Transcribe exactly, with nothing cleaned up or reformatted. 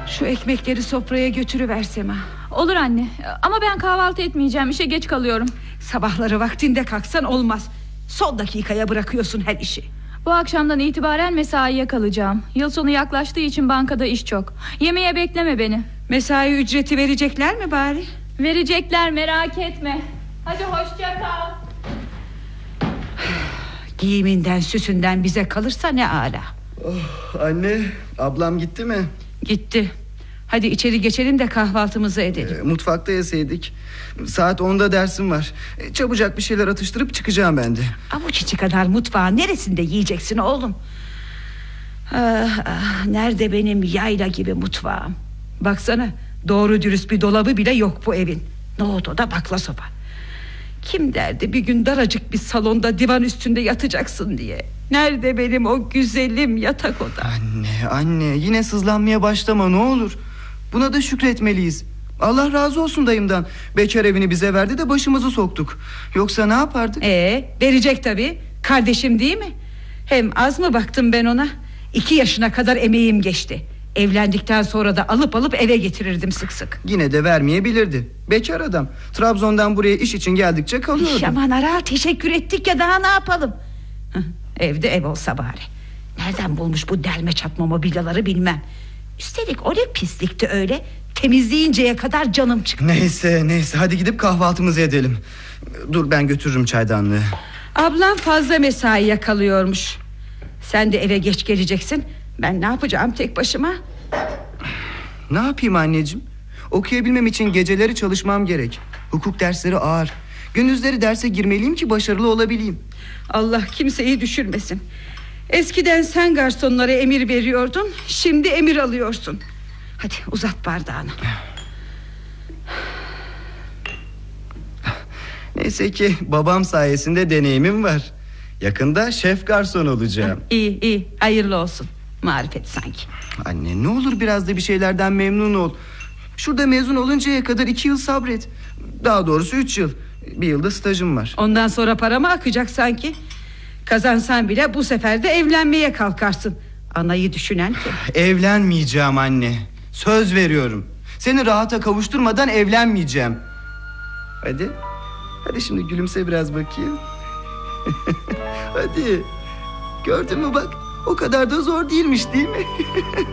Şu ekmekleri sofraya götürüversem ha. Olur anne, ama ben kahvaltı etmeyeceğim, işe geç kalıyorum. Sabahları vaktinde kalksan olmaz. Son dakikaya bırakıyorsun her işi. Bu akşamdan itibaren mesaiye kalacağım. Yıl sonu yaklaştığı için bankada iş çok. Yemeğe bekleme beni. Mesai ücreti verecekler mi bari? Verecekler, merak etme. Hadi hoşça kal. Giyiminden süsünden bize kalırsa ne âlâ. Oh, anne, ablam gitti mi? Gitti. Hadi içeri geçelim de kahvaltımızı edelim. E, mutfakta yeseydik. Saat onda dersim var. E, çabucak bir şeyler atıştırıp çıkacağım ben de. Avuç içi kadar mutfağın neresinde yiyeceksin oğlum? Ah, ah, nerede benim yayla gibi mutfağım? Baksana, doğru dürüst bir dolabı bile yok bu evin. Nohut oda, bakla soba. Kim derdi bir gün daracık bir salonda divan üstünde yatacaksın diye. Nerede benim o güzelim yatak odam? Anne, anne, yine sızlanmaya başlama ne olur. Buna da şükretmeliyiz. Allah razı olsun dayımdan. Bekar evini bize verdi de başımızı soktuk. Yoksa ne yapardık? Ee, verecek tabii. Kardeşim değil mi? Hem az mı baktım ben ona? İki yaşına kadar emeğim geçti. Evlendikten sonra da alıp alıp eve getirirdim sık sık. Yine de vermeyebilirdi. Bekar adam. Trabzon'dan buraya iş için geldikçe kalıyordu. Aman ara, teşekkür ettik ya, daha ne yapalım? Hıh, evde ev olsa bari. Nereden bulmuş bu delme çatma mobilyaları bilmem. Üstelik o ne pislikti öyle. Temizleyinceye kadar canım çıktı. Neyse neyse, hadi gidip kahvaltımızı edelim. Dur, ben götürürüm çaydanlığı. Ablam fazla mesaiye kalıyormuş. Sen de eve geç geleceksin. Ben ne yapacağım tek başıma? Ne yapayım anneciğim? Okuyabilmem için geceleri çalışmam gerek. Hukuk dersleri ağır. Gündüzleri derse girmeliyim ki başarılı olabileyim. Allah kimseyi düşürmesin. Eskiden sen garsonlara emir veriyordun, şimdi emir alıyorsun. Hadi uzat bardağını. Neyse ki babam sayesinde deneyimim var. Yakında şef garson olacağım. İyi iyi, hayırlı olsun. Marifet sanki. Anne, ne olur biraz da bir şeylerden memnun ol. Şurada mezun oluncaya kadar iki yıl sabret. Daha doğrusu üç yıl. Bir yılda stajım var. Ondan sonra para mı akacak sanki? Kazansan bile bu sefer de evlenmeye kalkarsın. Anayı düşünen ki. Evlenmeyeceğim anne. Söz veriyorum. Seni rahata kavuşturmadan evlenmeyeceğim. Hadi. Hadi şimdi gülümse biraz bakayım. Hadi. Gördün mü bak, o kadar da zor değilmiş değil mi?